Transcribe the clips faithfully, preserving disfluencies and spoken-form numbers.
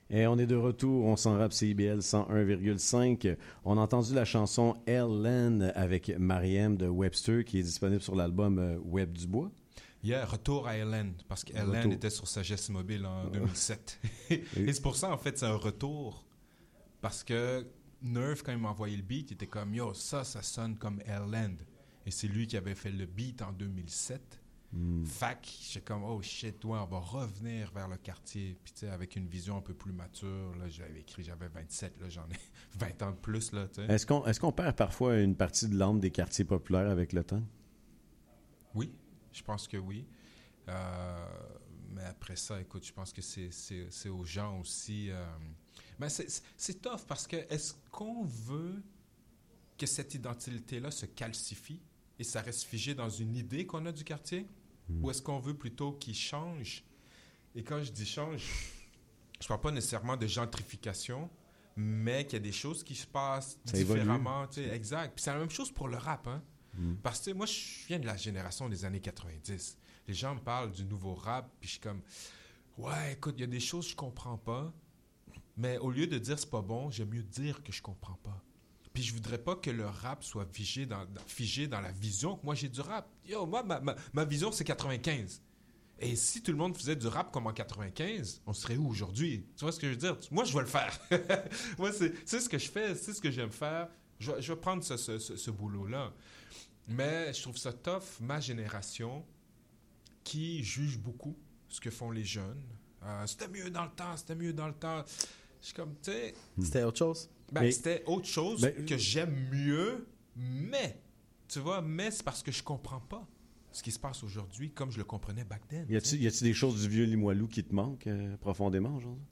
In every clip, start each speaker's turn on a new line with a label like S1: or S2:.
S1: Et on est de retour, on s'en rappe C I B L cent un virgule cinq. On a entendu la chanson L-Land avec Mariem de Webster qui est disponible sur l'album euh, Web du Bois.
S2: Yeah, retour à L-Land, parce que L-Land était sur Sagesse Mobile en deux mille sept. Et c'est pour ça, en fait, c'est un retour. Parce que Nerve, quand il m'a envoyé le beat, il était comme « Yo, ça, ça sonne comme L-Land ». Et c'est lui qui avait fait le beat en deux mille sept. Mm. Fait que j'étais comme, oh shit, ouais, on va revenir vers le quartier. Puis tu sais, avec une vision un peu plus mature, là, j'avais écrit, j'avais vingt-sept, là, j'en ai vingt ans de plus, là, tu sais.
S1: Est-ce qu'on, est-ce qu'on perd parfois une partie de l'âme des quartiers populaires avec le temps?
S2: Oui, je pense que oui. Euh, mais après ça, écoute, je pense que c'est, c'est, c'est aux gens aussi. Euh, mais c'est, c'est, c'est tough parce que est-ce qu'on veut que cette identité-là se calcifie et ça reste figé dans une idée qu'on a du quartier? Mmh. Ou est-ce qu'on veut plutôt qu'il change? Et quand je dis change, je ne parle pas nécessairement de gentrification, mais qu'il y a des choses qui se passent ça différemment. Exact. Puis c'est la même chose pour le rap. Hein? Mmh. Parce que moi, je viens de la génération des années quatre-vingt-dix. Les gens me parlent du nouveau rap, puis je suis comme, ouais, écoute, il y a des choses que je ne comprends pas, mais au lieu de dire c'est pas bon, j'aime mieux dire que je ne comprends pas. Puis je voudrais pas que le rap soit figé dans, dans, figé dans la vision que moi j'ai du rap. Yo, moi, ma, ma, ma vision, c'est quatre-vingt-quinze. Et si tout le monde faisait du rap comme en quatre-vingt-quinze, on serait où aujourd'hui? Tu vois ce que je veux dire? Moi, je vais le faire. Moi, c'est, c'est ce que je fais, c'est ce que j'aime faire. Je, je vais prendre ce, ce, ce, ce boulot-là. Mais je trouve ça tough, ma génération, qui juge beaucoup ce que font les jeunes. Euh, c'était mieux dans le temps, c'était mieux dans le temps. Je suis comme, tu sais...
S3: C'était autre chose?
S2: Ben, mais, c'était autre chose mais, que j'aime mieux, mais, tu vois, mais c'est parce que je comprends pas ce qui se passe aujourd'hui comme je le comprenais back then.
S1: Y a-t-il, y a-t-il des choses du vieux Limoilou qui te manquent euh, profondément aujourd'hui?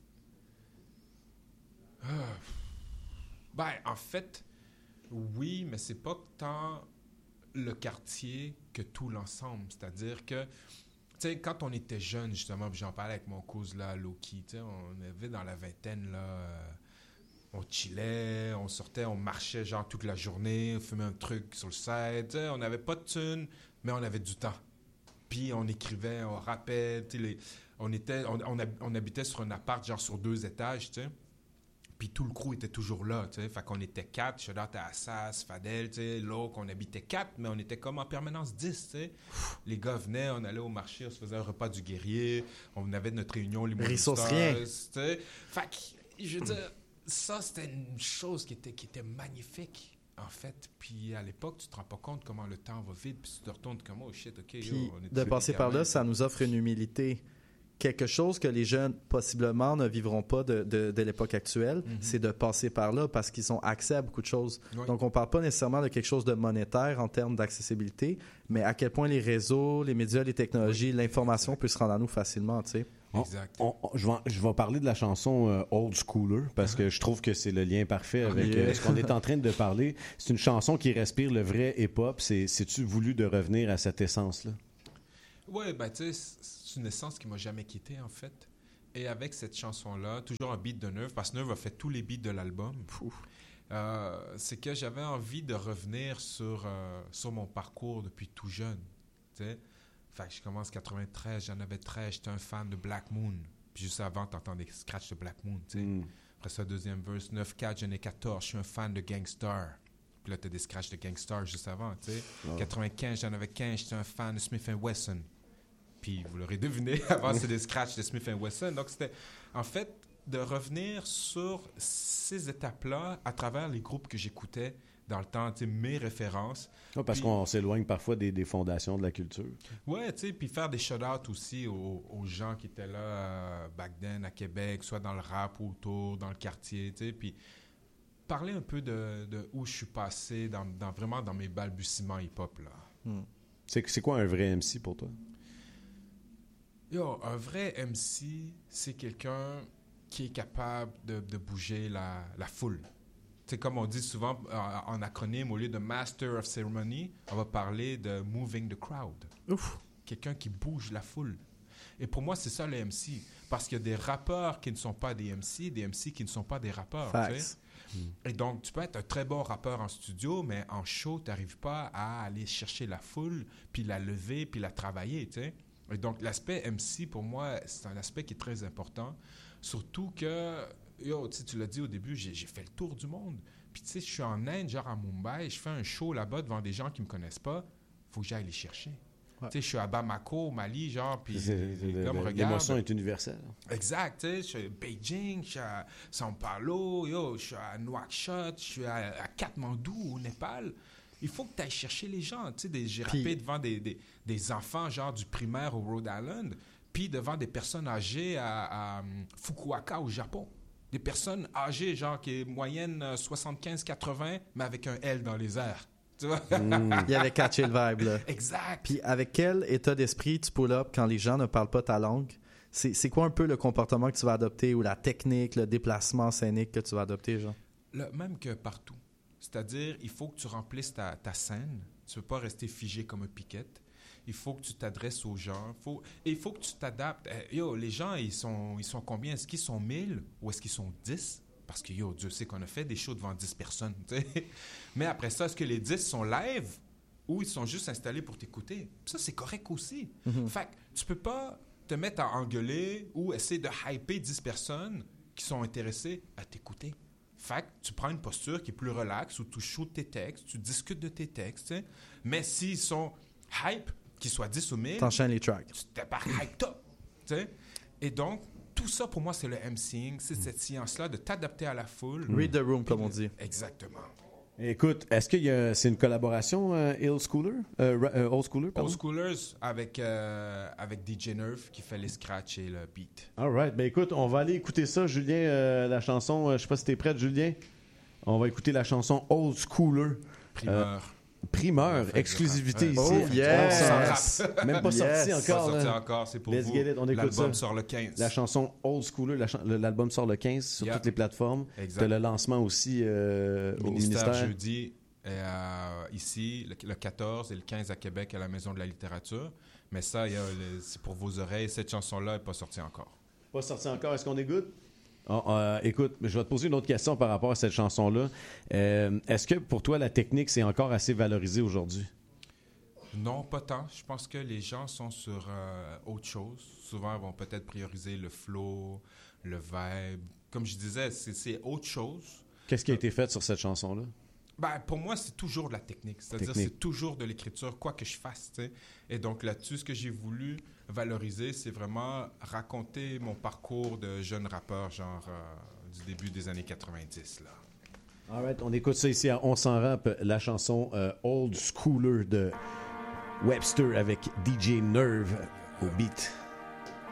S2: Euh, ben, en fait, oui, mais c'est pas tant le quartier que tout l'ensemble. C'est-à-dire que, tu sais, quand on était jeune, justement, puis j'en parlais avec mon cousin là, Loki, tu sais, on avait dans la vingtaine, là... Euh, on chillait, on sortait, on marchait genre toute la journée, on fumait un truc sur le site. On n'avait pas de thunes, mais on avait du temps. Puis on écrivait, on rappait. Les, on, était, on, on, on habitait sur un appart genre sur deux étages. T'sais. Puis tout le crew était toujours là. T'sais. Fait qu'on était quatre. Shout out à Assas, Fadel, l'autre, on habitait quatre, mais on était comme en permanence dix. T'sais. Les gars venaient, on allait au marché, on se faisait un repas du guerrier. On avait notre réunion, les
S3: ressources rien.
S2: Fait que, je veux dire... Ça, c'était une chose qui était, qui était magnifique, en fait. Puis à l'époque, tu te rends pas compte comment le temps va vite, puis tu te retournes comme « Oh shit, OK. »
S3: Puis yo, on est de passer par là, ça nous offre une humilité. Quelque chose que les jeunes, possiblement, ne vivront pas de, de, de l'époque actuelle, mm-hmm. c'est de passer par là parce qu'ils ont accès à beaucoup de choses. Oui. Donc, on parle pas nécessairement de quelque chose de monétaire en termes d'accessibilité, mais à quel point les réseaux, les médias, les technologies, oui. l'information peut se rendre à nous facilement, tu sais.
S2: Exact.
S1: On, on, je, vais, je vais parler de la chanson euh, Old Schooler parce uh-huh. que je trouve que c'est le lien parfait avec yeah. euh, ce qu'on est en train de parler. C'est une chanson qui respire le vrai hip-hop. C'est, c'est-tu voulu de revenir à cette essence-là?
S2: Oui, ben tu sais, c'est une essence qui m'a jamais quitté en fait. Et avec cette chanson-là, toujours un beat de Nerve, parce que Nerve a fait tous les beats de l'album. Euh, c'est que j'avais envie de revenir sur, euh, sur mon parcours depuis tout jeune, tu sais. Fait que je commence en quatre-vingt-treize, j'en avais treize, j'étais un fan de Black Moon. Puis juste avant, t'entends des scratchs de Black Moon, tu sais. Mm. Après ça, deuxième verse, neuf quatre, j'en ai quatorze, je suis un fan de Gangstar. Puis là, t'as des scratchs de Gangstar juste avant, tu sais. Oh. quatre-vingt-quinze, j'en avais quinze, j'étais un fan de Smith and Wesson. Puis vous l'aurez deviné, avant, c'est des scratchs de Smith and Wesson. Donc, c'était, en fait, de revenir sur ces étapes-là à travers les groupes que j'écoutais dans le temps, tu sais, mes références.
S1: Oh, parce puis, qu'on s'éloigne parfois des, des fondations de la culture.
S2: Ouais, tu sais, puis faire des shout-outs aussi aux, aux gens qui étaient là euh, back then à Québec, soit dans le rap ou autour, dans le quartier, tu sais, puis parler un peu de, de où je suis passé, dans, dans, vraiment dans mes balbutiements hip-hop, là.
S1: Hmm. C'est, c'est quoi un vrai M C pour toi?
S2: Yo, un vrai M C, c'est quelqu'un qui est capable de, de bouger la, la foule. C'est comme on dit souvent euh, en acronyme, au lieu de Master of Ceremony, on va parler de Moving the Crowd. Ouf. Quelqu'un qui bouge la foule. Et pour moi, c'est ça le M C. Parce qu'il y a des rappeurs qui ne sont pas des M C, des M C qui ne sont pas des rappeurs. Tu sais? mm. Et donc, tu peux être un très bon rappeur en studio, mais en show, tu n'arrives pas à aller chercher la foule, puis la lever, puis la travailler. Tu sais? Et donc, l'aspect M C, pour moi, c'est un aspect qui est très important. Surtout que, yo, tu sais, tu l'as dit au début, j'ai, j'ai fait le tour du monde. Puis, tu sais, je suis en Inde, genre à Mumbai, je fais un show là-bas devant des gens qui ne me connaissent pas. Faut que j'aille les chercher. Ouais. Tu sais, je suis à Bamako, au Mali, genre, puis
S1: comme regarde. L'émotion est universelle.
S2: Exact, tu sais, je suis à Beijing, je suis à São Paulo, yo, je suis à Nouakchott, je suis à, à Katmandou, au Népal. Il faut que tu ailles chercher les gens, tu sais, des, j'ai rappé puis, devant des, des, des enfants, genre du primaire au Rhode Island, puis devant des personnes âgées à, à Fukuoka, au Japon. Des personnes âgées, genre, qui est moyenne soixante-quinze quatre-vingts, mais avec un L dans les airs. Tu vois?
S3: Mm. Il avait catché le vibe, là.
S2: Exact.
S3: Puis avec quel état d'esprit tu pull up quand les gens ne parlent pas ta langue? C'est, c'est quoi un peu le comportement que tu vas adopter ou la technique, le déplacement scénique que tu vas adopter, genre?
S2: Le même que partout. C'est-à-dire, il faut que tu remplisses ta, ta scène. Tu ne peux pas rester figé comme un piquette. Il faut que tu t'adresses aux gens. Faut, et il faut que tu t'adaptes. Yo, les gens, ils sont, ils sont combien? Est-ce qu'ils sont mille ou est-ce qu'ils sont dix? Parce que, yo, Dieu sait qu'on a fait des shows devant dix personnes. T'sais. Mais après ça, est-ce que les dix sont live ou ils sont juste installés pour t'écouter? Ça, c'est correct aussi. Mm-hmm. Fait que tu peux pas te mettre à engueuler ou essayer de hyper dix personnes qui sont intéressées à t'écouter. Fait que tu prends une posture qui est plus relaxe où tu shootes tes textes, tu discutes de tes textes. T'sais. Mais s'ils sont hype, qu'ils soient dix ou mille,
S3: t'enchaînes les tracks.
S2: Tu t'es pas hype top. T'sais. Et donc, tout ça, pour moi, c'est le MCing. C'est cette science-là de t'adapter à la foule.
S3: Read the room, comme on dit.
S2: Exactement.
S1: Écoute, est-ce que y a, c'est une collaboration euh, Old Schooler? Euh, euh, Old Schooler, pardon?
S2: Old Schoolers avec, euh, avec D J Nerve qui fait les scratchs et le beat.
S1: All right. Ben écoute, on va aller écouter ça, Julien, euh, la chanson. Euh, je sais pas si t'es prête, Julien. On va écouter la chanson Old Schooler.
S2: Primeur.
S1: Euh, Primeur, fait, exclusivité ici.
S3: Oh yes!
S1: Même pas
S3: yes.
S1: sorti encore.
S2: Pas sorti
S1: là.
S2: encore, c'est pour
S1: Let's
S2: vous.
S1: Get it. On écoute
S2: L'album
S1: ça.
S2: sort le quinze.
S1: La chanson Old Schooler, la ch- l'album sort le quinze sur yeah. toutes les plateformes. T'as le lancement aussi euh, au ministère.
S2: ministère jeudi, euh, ici, le, le quatorze et le quinze à Québec à la Maison de la littérature. Mais ça, y a le, c'est pour vos oreilles. Cette chanson-là n'est pas sortie encore.
S1: Pas sortie encore. Est-ce qu'on écoute? Oh, euh, écoute, je vais te poser une autre question par rapport à cette chanson-là. Euh, est-ce que pour toi, la technique, c'est encore assez valorisé aujourd'hui?
S2: Non, pas tant. Je pense que les gens sont sur euh, autre chose. Souvent, ils vont peut-être prioriser le flow, le vibe. Comme je disais, c'est, c'est autre chose.
S1: Qu'est-ce qui a été fait sur cette chanson-là?
S2: Ben, pour moi, c'est toujours de la technique. C'est-à-dire, technique. C'est toujours de l'écriture, quoi que je fasse. T'sais. Et donc, là-dessus, ce que j'ai voulu valoriser, c'est vraiment raconter mon parcours de jeune rappeur, genre euh, du début des années quatre-vingt-dix. Là.
S1: All right, on écoute ça ici à On s'en rappe, la chanson euh, Old Schooler de Webster avec D J Nerve au beat.